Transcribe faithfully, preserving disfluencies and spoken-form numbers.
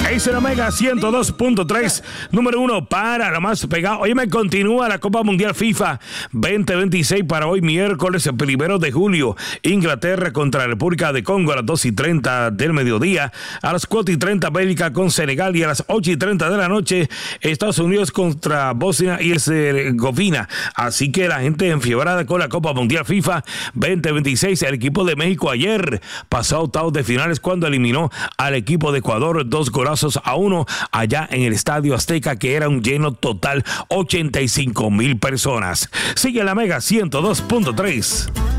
Es la Mega ciento dos punto tres, número uno para la más pegada. Hoy me continúa la Copa Mundial FIFA veinte veintiséis para hoy miércoles primero de julio. Inglaterra contra República de Congo a las dos y treinta del mediodía. A las cuatro y treinta Bélgica con Senegal, y a las ocho y treinta de la noche Estados Unidos contra Bosnia y Herzegovina. Así que la gente enfiebrada con la Copa Mundial FIFA veinte veintiséis. El equipo de México ayer pasó a octavos de finales cuando eliminó al equipo de Ecuador dos golazos a uno allá en el Estadio Azteca, que era un lleno total, ochenta y cinco mil personas. Sigue la Mega ciento dos punto tres.